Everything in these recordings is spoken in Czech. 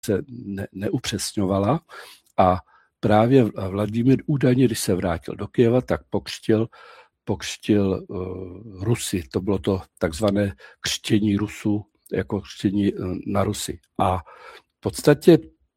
se neupřesňovala a právě Vladimír údajně, když se vrátil do Kyjeva, tak pokřtil Rusy. To bylo to takzvané křtění Rusů, jako křtění na Rusy. A v podstatě,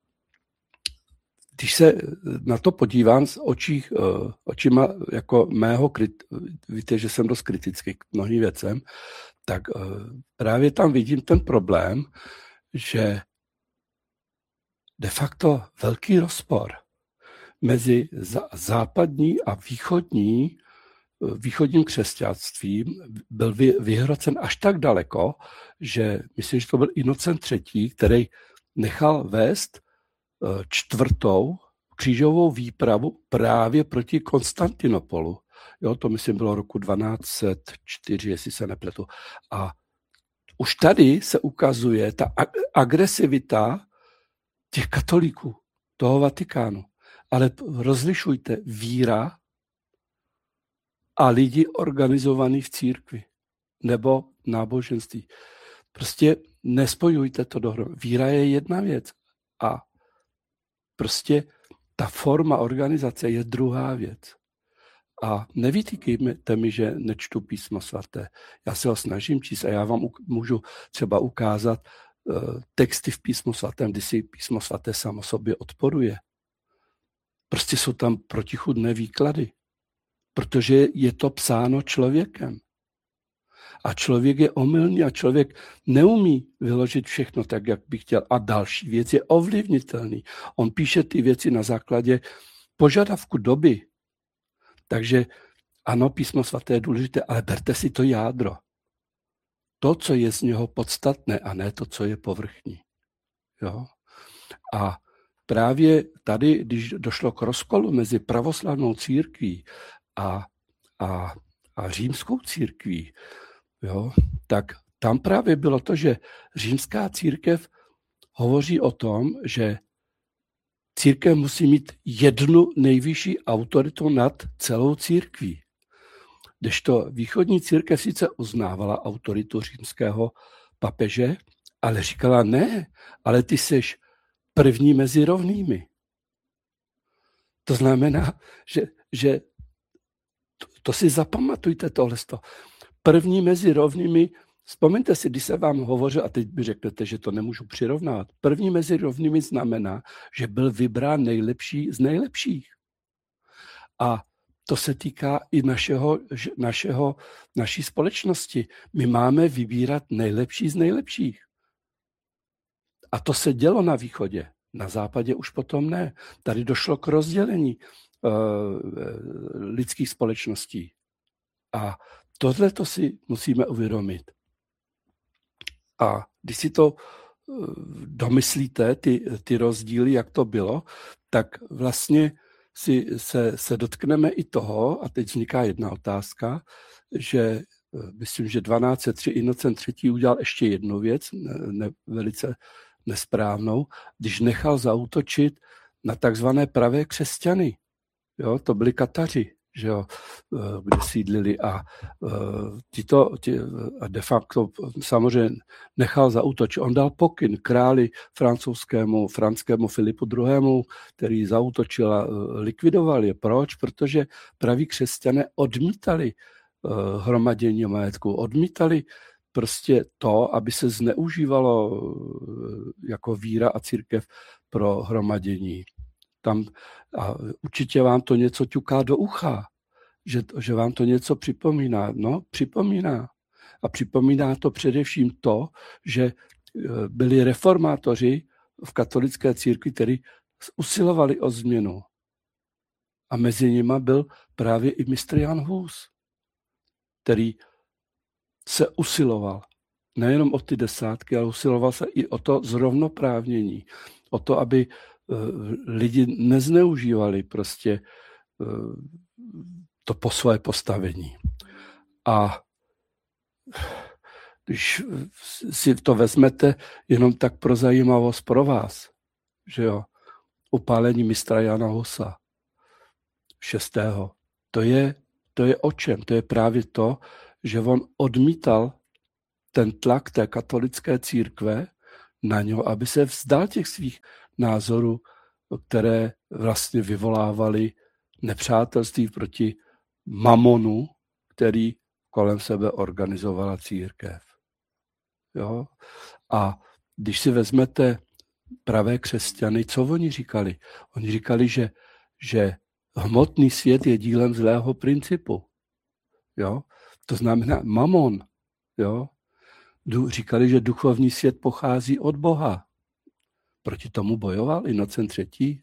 když se na to podívám s očima jako mého, víte, že jsem dost kritický k mnohým věcem, tak právě tam vidím ten problém, že de facto velký rozpor mezi západní a východním křesťanstvím byl vyhrocen až tak daleko, že myslím, že to byl Inocent III., který nechal vést 4. křížovou výpravu právě proti Konstantinopolu. Jo, to myslím bylo roku 1204, jestli se nepletu. A už tady se ukazuje ta agresivita těch katolíků, toho Vatikánu. Ale rozlišujte víra a lidi organizovaní v církvi nebo náboženství. Prostě nespojujte to dohromady. Víra je jedna věc a prostě ta forma organizace je druhá věc. A nevytýkejte mi, že nečtu písmo svaté. Já se ho snažím číst a já vám můžu třeba ukázat texty v písmu svatém, kdy si písmo svaté samo sobě odporuje. Prostě jsou tam protichůdné výklady, protože je to psáno člověkem. A člověk je omylný a člověk neumí vyložit všechno tak, jak by chtěl. A další věc je ovlivnitelný. On píše ty věci na základě požadavku doby. Takže ano, písmo svaté je důležité, ale berte si to jádro. To, co je z něho podstatné, a ne to, co je povrchní. Jo? A právě tady, když došlo k rozkolu mezi pravoslavnou církví a římskou církví, jo, tak tam právě bylo to, že římská církev hovoří o tom, že církev musí mít jednu nejvyšší autoritu nad celou církví. Kdežto východní církev sice uznávala autoritu římského papeže, ale říkala ne, ale ty seš první mezi rovnými. To znamená, že to si zapamatujte tohleto. První mezi rovnými, vzpomeňte si, když se vám hovořil, a teď by řeknete, že to nemůžu přirovnávat. První mezi rovnými znamená, že byl vybrán nejlepší z nejlepších. A to se týká i naší společnosti. My máme vybírat nejlepší z nejlepších. A to se dělo na východě. Na západě už potom ne. Tady došlo k rozdělení lidských společností. A tohle to si musíme uvědomit. A když si to domyslíte, ty rozdíly, jak to bylo, tak vlastně se dotkneme i toho, a teď vzniká jedna otázka, že myslím, že 1203 Inocent III. Udělal ještě jednu věc, velice nesprávnou, když nechal zaútočit na takzvané pravé křesťany. Jo, to byli Kataři, že jo, kde sídlili a de facto samozřejmě nechal zaútočit. On dal pokyn králi franskému Filipu II., který zaútočil a likvidoval je. Proč? Protože praví křesťané odmítali hromadění majetku, odmítali prostě to, aby se zneužívalo jako víra a církev pro hromadění. Tam a určitě vám to něco ťuká do ucha, že vám to něco připomíná. No, připomíná. A připomíná to především to, že byli reformátoři v katolické církvi, kteří usilovali o změnu. A mezi nimi byl právě i mistr Jan Hus, který se usiloval nejenom o ty desátky, ale usiloval se i o to zrovnoprávnění, o to, aby lidi nezneužívali prostě to po své postavení. A když si to vezmete jenom tak pro zajímavost pro vás, že jo, upálení mistra Jana Husa 6. To je o čem? To je právě to, že on odmítal ten tlak té katolické církve na něho, aby se vzdal těch svých názorů, které vlastně vyvolávaly nepřátelství proti mamonu, který kolem sebe organizovala církev. Jo? A když si vezmete pravé křesťany, co oni říkali? Oni říkali, že hmotný svět je dílem zlého principu. Jo? To znamená mamon. Jo? Říkali, že duchovní svět pochází od Boha. Proti tomu bojoval Inocent III.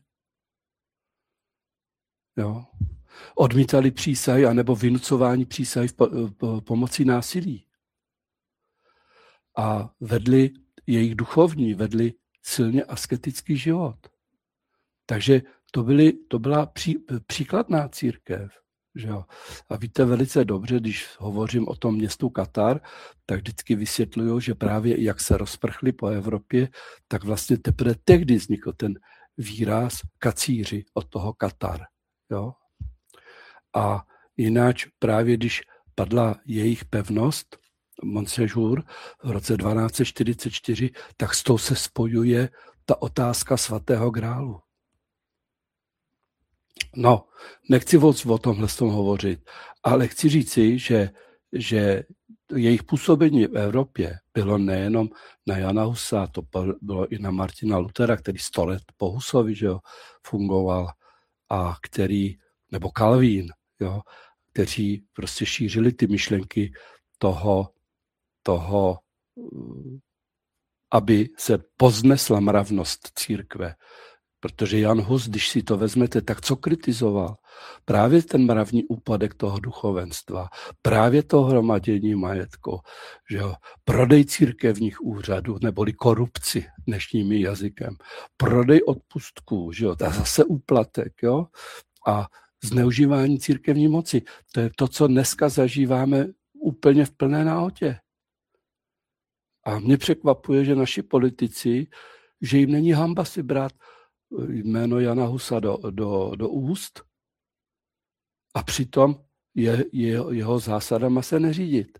Jo? Odmítali přísahy anebo vynucování přísahy pomocí násilí. A jejich duchovní vedli silně asketický život. Takže to byla příkladná církev. Že jo? A víte velice dobře, když hovořím o tom městu Katar, tak vždycky vysvětluju, že právě jak se rozprchli po Evropě, tak vlastně teprve tehdy vznikl ten výraz kacíři od toho Katar. Jo? A jináč právě když padla jejich pevnost, Montséjour v roce 1244, tak s tou se spojuje ta otázka svatého grálu. No, nechci o tomhle hovořit, ale chci říci, že jejich působení v Evropě bylo nejenom na Jana Husa, to bylo i na Martina Luthera, který 100 let po Husovi, že jo, fungoval, a nebo Calvín, jo, kteří prostě šířili ty myšlenky toho, aby se poznesla mravnost církve. Protože Jan Hus, když si to vezmete, tak co kritizoval? Právě ten mravní úpadek toho duchovenstva, právě to hromadění majetku, že jo? Prodej církevních úřadů, neboli korupci dnešním jazykem, prodej odpustků, že jo? A zase úplatek, jo? A zneužívání církevní moci. To je to, co dneska zažíváme úplně v plné nahotě. A mě překvapuje, že naši politici, že jim není hanba si brát jméno Jana Husa do úst a přitom jeho zásadama se neřídit.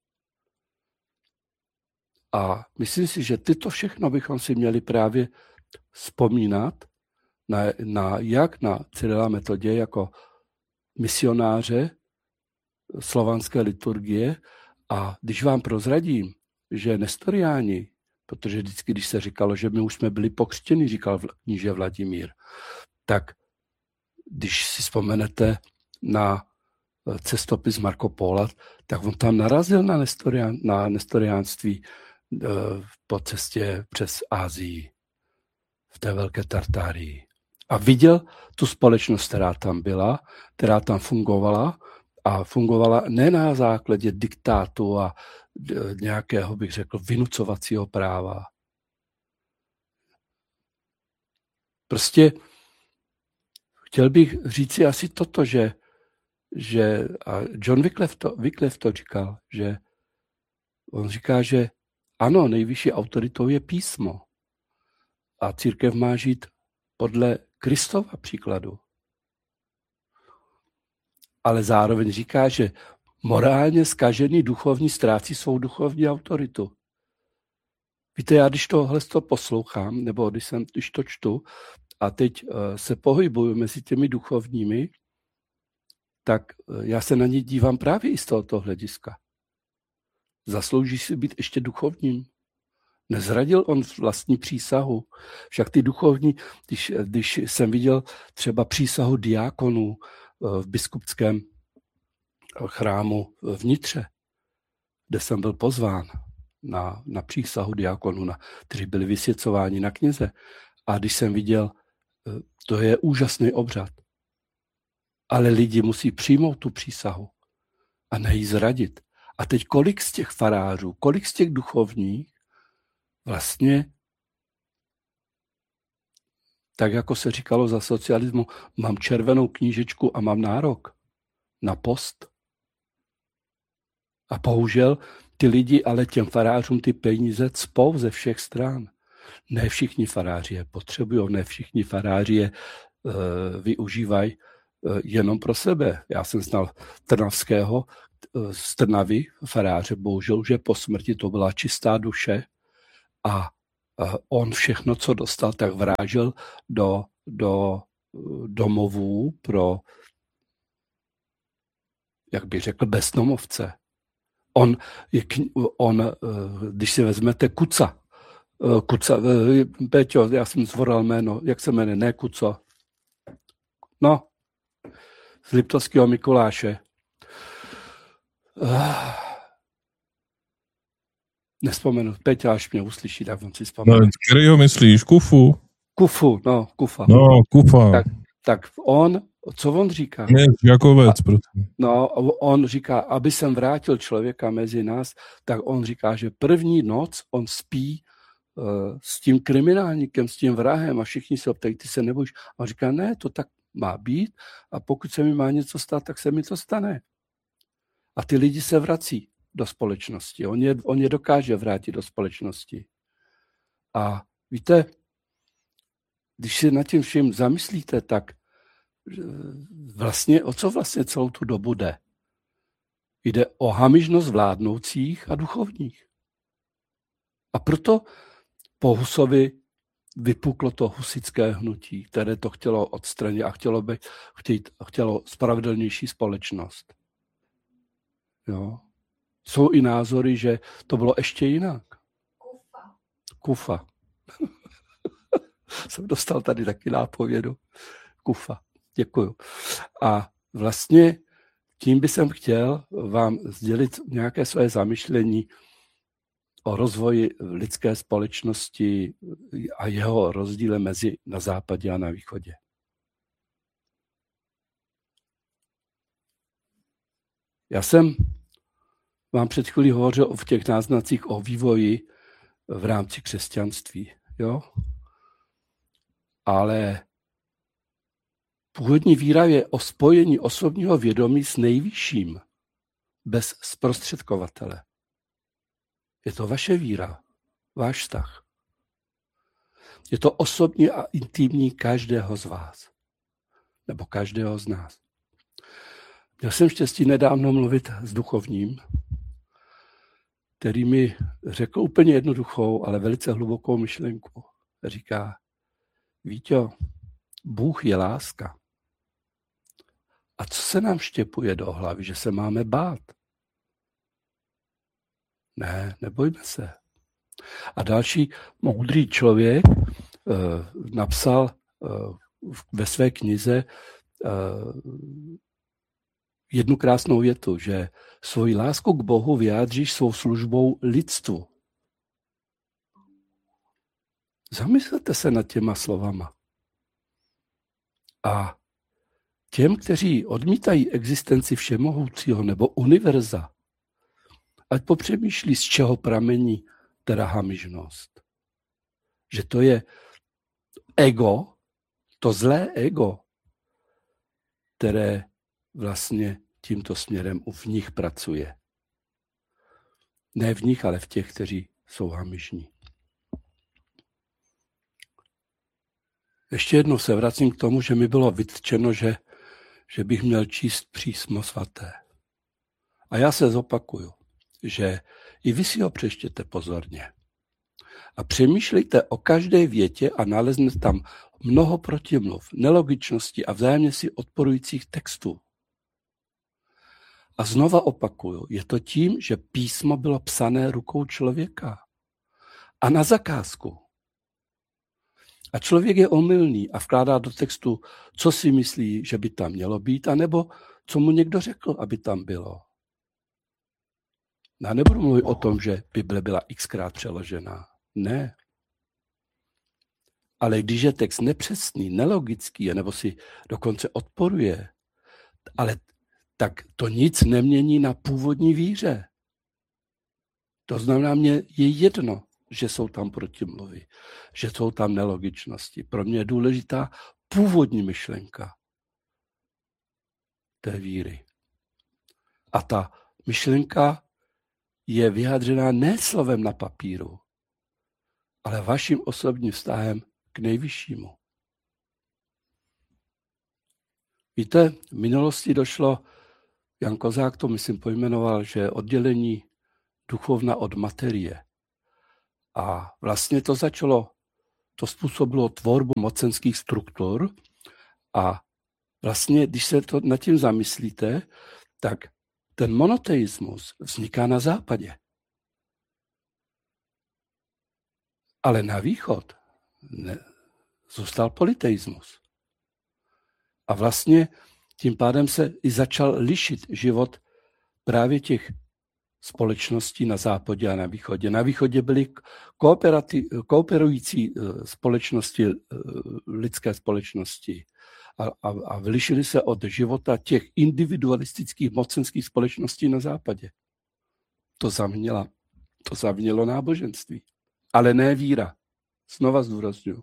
A myslím si, že tyto všechno bychom si měli právě vzpomínat jak na Cyrila Metodě jako misionáře slovanské liturgie. A když vám prozradím, že nestoriáni, protože vždycky, když se říkalo, že my už jsme byli pokřtěni, říkal kníže Vladimír, tak když si vzpomenete na cestopis Marco Pola, tak on tam narazil na nestoriánství po cestě přes Asii, v té velké Tartárii. A viděl tu společnost, která tam byla, která tam fungovala, a fungovala ne na základě diktátu a nějakého, bych řekl, vynucovacího práva. Prostě chtěl bych říci asi toto, že a John Wycliffe to říkal, že on říká, že ano, nejvyšší autoritou je písmo a církev má žít podle Kristova příkladu. Ale zároveň říká, že morálně zkažený duchovní ztrácí svou duchovní autoritu. Víte, já když tohle poslouchám, nebo když to čtu a teď se pohybuju mezi těmi duchovními, tak já se na ně dívám právě i z tohoto hlediska. Zaslouží si být ještě duchovním? Nezradil on vlastní přísahu? Však ty duchovní, když jsem viděl třeba přísahu diákonů v biskupském chrámu v Nitře, kde jsem byl pozván na přísahu diákonů, kteří byli vysvěcováni na kněze. A když jsem viděl, to je úžasný obřad. Ale lidi musí přijmout tu přísahu a ne ji zradit. A teď kolik z těch farářů, kolik z těch duchovních vlastně, tak jako se říkalo za socialismu, mám červenou knížečku a mám nárok na post. A bohužel ty lidi ale těm farářům ty peníze cpou ze všech stran. Ne všichni faráři je potřebují, ne všichni faráři je využívají jenom pro sebe. Já jsem znal Trnavského z Trnavy, faráře, bohužel už je po smrti, to byla čistá duše On všechno, co dostal, tak vrážel do domovů pro, jak bych řekl, bezdomovce. Když si vezmete Kuca, Péťo, já jsem zvoral jméno, jak se jmenuje, ne Kuco. No, z Liptovského Mikuláše. Nespomenu, Péťa, až mě uslyší, tak on si vzpomenu. No, kterýho myslíš? Kufu? Kufa. No, Kufa. Tak on, co on říká? Ne, Jakovec, prosím. No, on říká, aby jsem vrátil člověka mezi nás, tak on říká, že první noc on spí s tím kriminálníkem, s tím vrahem a všichni se optají, ty se nebojíš. A on říká, ne, to tak má být a pokud se mi má něco stát, tak se mi to stane. A ty lidi se vrací do společnosti. On je dokáže vrátit do společnosti. A víte, když si nad tím vším zamyslíte, tak vlastně, o co vlastně celou tu dobu jde? Jde o hamižnost vládnoucích a duchovních. A proto po Husovi vypuklo to husické hnutí, které to chtělo odstranit a chtělo spravedlnější společnost. Jo. Jsou i názory, že to bylo ještě jinak. Kufa. Jsem dostal tady taky nápovědu. Kufa. Děkuju. A vlastně tím bych chtěl vám sdělit nějaké své zamyšlení o rozvoji lidské společnosti a jeho rozdíle na západě a na východě. Já jsem vám před chvílí hovořil v těch náznacích o vývoji v rámci křesťanství. Jo? Ale původní víra je o spojení osobního vědomí s nejvyšším, bez zprostředkovatele. Je to vaše víra, váš vztah. Je to osobní a intimní každého z vás. Nebo každého z nás. Měl jsem štěstí nedávno mluvit s duchovním, který mi řekl úplně jednoduchou, ale velice hlubokou myšlenku. Říká, Víťo, Bůh je láska. A co se nám štěpuje do hlavy, že se máme bát? Ne, nebojme se. A další moudrý člověk napsal ve své knize jednu krásnou větu, že svoji lásku k Bohu vyjádříš svou službou lidstvu. Zamyslete se nad těma slovama. A těm, kteří odmítají existenci všemohoucího nebo univerza, ať popřemýšlí, z čeho pramení teda hamižnost. Že to je ego, to zlé ego, které vlastně tímto směrem v nich pracuje. Ne v nich, ale v těch, kteří jsou hamižní. Ještě jednou se vracím k tomu, že mi bylo vytčeno, že bych měl číst písmo svaté. A já se zopakuju, že i vy si ho přečtěte pozorně. A přemýšlejte o každé větě a naleznete tam mnoho protimluv, nelogičností a vzájemně si odporujících textů. A znova opakuju, je to tím, že písmo bylo psané rukou člověka. A na zakázku. A člověk je omylný a vkládá do textu, co si myslí, že by tam mělo být, anebo co mu někdo řekl, aby tam bylo. Já nebudu mluvit o tom, že Bible byla xkrát přeložená. Ne. Ale když je text nepřesný, nelogický, nebo si dokonce odporuje, tak to nic nemění na původní víře. To znamená, mě je jedno, že jsou tam protimluvy, že jsou tam nelogičnosti. Pro mě je důležitá původní myšlenka té víry. A ta myšlenka je vyjádřená ne slovem na papíru, ale vaším osobním vztahem k nejvyššímu. Víte, v minulosti došlo, Jan Kozák to myslím pojmenoval, že oddělení duchovna od materie. A vlastně to způsobilo tvorbu mocenských struktur a vlastně, když se to nad tím zamyslíte, tak ten monoteismus vzniká na západě. Ale na východ zůstal polyteismus. A vlastně tím pádem se i začal lišit život právě těch společností na západě a na východě. Na východě byly kooperující společnosti, lidské společnosti a vylišily se od života těch individualistických mocenských společností na západě. To zavinilo náboženství, ale ne víra. Znova zdůrazňuji.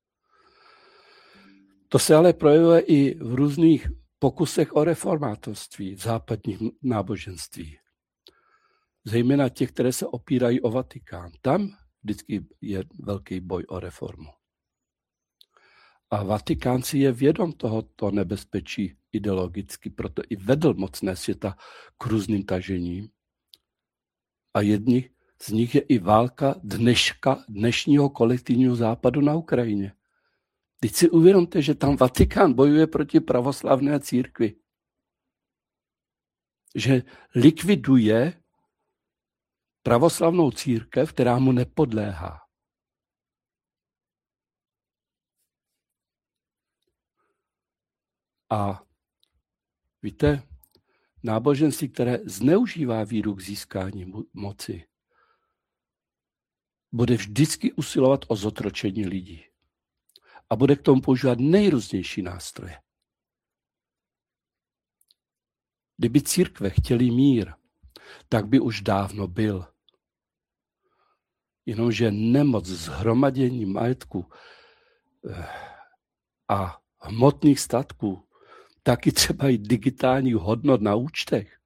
To se ale projevuje i v různých pokusech o reformátorství v západních náboženství. Zejména těch, které se opírají o Vatikán. Tam vždycky je velký boj o reformu. A Vatikán si je vědom tohoto nebezpečí ideologicky, proto i vedl mocné světa k různým tažením. A jedním z nich je i válka dnešního kolektivního západu na Ukrajině. Teď si uvědomte, že tam Vatikán bojuje proti pravoslavné církvi. Že likviduje pravoslavnou církev, která mu nepodléhá. A víte, náboženství, které zneužívá víru k získání moci, bude vždycky usilovat o zotročení lidí. A bude k tomu používat nejrůznější nástroje. Kdyby církve chtěli mír, tak by už dávno byl. Jenomže nemoc zhromadění majetku a hmotných statků, taky třeba i digitálních hodnot na účtech,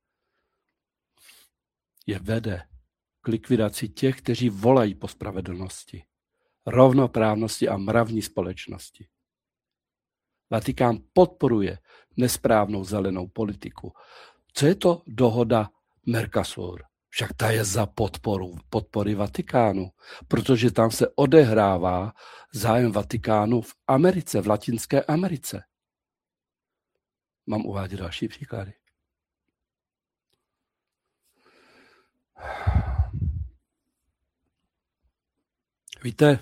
je vede k likvidaci těch, kteří volají po spravedlnosti, rovnoprávnosti a mravní společnosti. Vatikán podporuje nesprávnou zelenou politiku. Co je to dohoda Mercosur? Však ta je za podpory Vatikánu, protože tam se odehrává zájem Vatikánu v Americe, v Latinské Americe. Mám uvádět další příklady. Víte,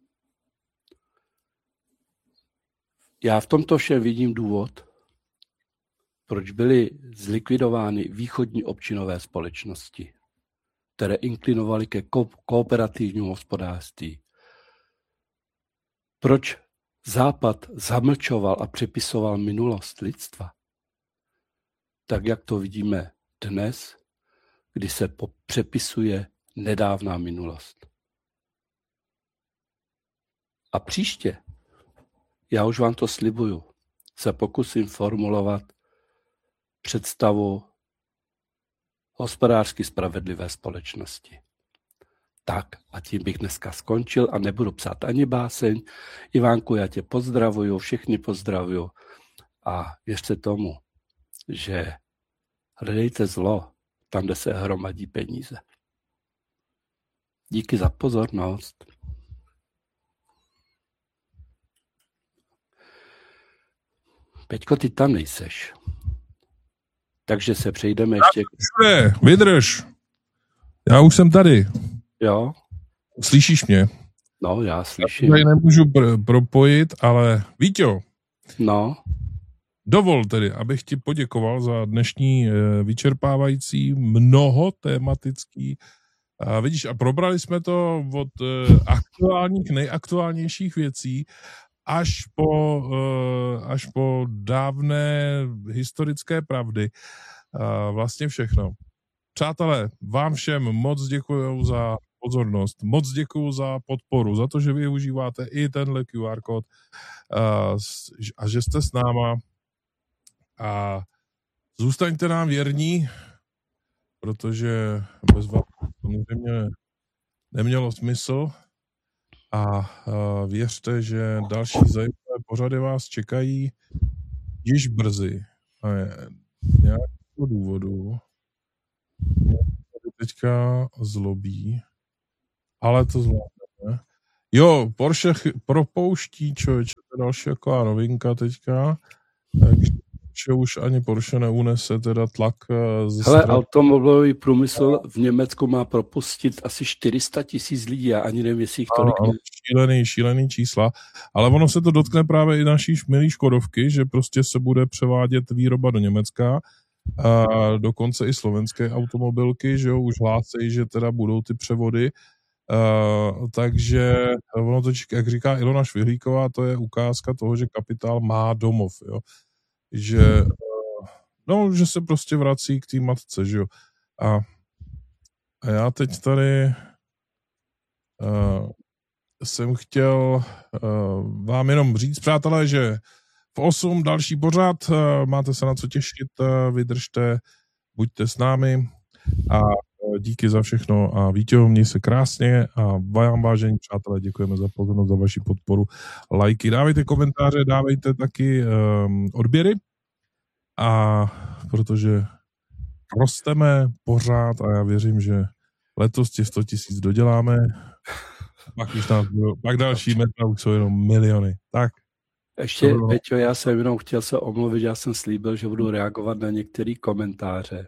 já v tomto všem vidím důvod, proč byly zlikvidovány východní občinové společnosti, které inklinovaly ke kooperativnímu hospodářství. Proč Západ zamlčoval a přepisoval minulost lidstva? Tak, jak to vidíme dnes, kdy se přepisuje nedávná minulost. A příště, já už vám to slibuju, se pokusím formulovat představu hospodářsky spravedlivé společnosti. Tak a tím bych dneska skončil a nebudu psát ani báseň. Ivánku, já tě pozdravuju, všechny pozdravuju a věřte tomu, že hledejte zlo tam, kde se hromadí peníze. Díky za pozornost. Peťko, ty tam nejseš. Takže se přejdeme ještě... Všude, vydrž. Já už jsem tady. Jo? Slyšíš mě? No, já slyším. Já nemůžu propojit, ale Víťo. No. Dovol tedy, abych ti poděkoval za dnešní vyčerpávající mnohotématický. Vidíš, a probrali jsme to od nejaktuálnějších věcí až po dávné historické pravdy. Vlastně všechno. Přátelé, vám všem moc děkuju za pozornost, moc děkuju za podporu, za to, že využíváte i tenhle QR kód a že jste s náma a zůstaňte nám věrní, protože bez vás samozřejmě nemělo smysl a věřte, že další zajímavé pořady vás čekají již brzy. A nějakého důvodu mě teďka zlobí, Ale to zvládne. Jo, Porsche propouští, člověče, to je další taková novinka teďka, takže už ani Porsche neunese teda tlak ze Hele, automobilový průmysl v Německu má propustit asi 400 000 lidí, já ani nevím, jestli jich tolik. Šílený čísla, ale ono se to dotkne právě i naší milý Škodovky, že prostě se bude převádět výroba do Německa, a dokonce i slovenské automobilky, že jo, už hlásejí, že teda budou ty převody. Takže ono to, jak říká Ilona Švihlíková, to je ukázka toho, že kapitál má domov, jo. Že se prostě vrací k té matce, že jo. A já teď tady jsem chtěl vám jenom říct, přátelé, že v 8 další pořad, máte se na co těšit, vydržte, buďte s námi a díky za všechno a Vítěho, měj se krásně a vám, vážení přátelé, děkujeme za pozornost, za vaši podporu, lajky, dávejte komentáře, dávejte taky odběry a protože rosteme pořád a já věřím, že letos těch 100 000 doděláme, pak další meta už jsou jenom miliony. Tak. Ještě, Peťo, já jsem jenom chtěl se omluvit, já jsem slíbil, že budu reagovat na některé komentáře.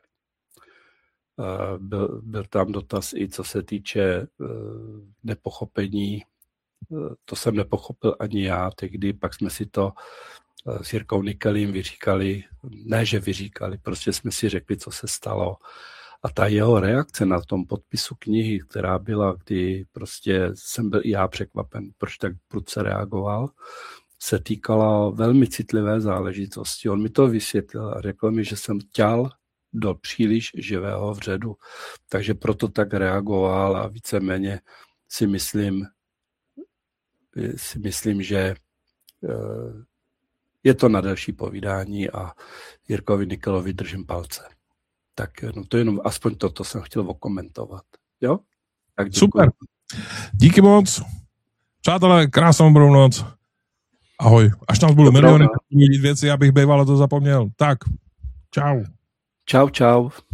Byl tam dotaz i co se týče nepochopení. To jsem nepochopil ani já, tehdy pak jsme si to s Jirkou Nikelím vyříkali, ne že vyříkali, prostě jsme si řekli, co se stalo. A ta jeho reakce na tom podpisu knihy, která byla, kdy prostě jsem byl i já překvapen, proč tak prudce reagoval, se týkala velmi citlivé záležitosti. On mi to vysvětlil a řekl mi, že jsem ťal do příliš živého vředu. Takže proto tak reagoval a víceméně si myslím, že je to na delší povídání a Jirkovi Nikelovi držím palce. Tak no to jenom aspoň toto jsem chtěl okomentovat. Jo? Tak děkuji. Super. Díky moc. Přátelé, krásnou dobrou noc. Ahoj. Až nás budou miliony věci, já bych býval to zapomněl. Tak, čau. Čau.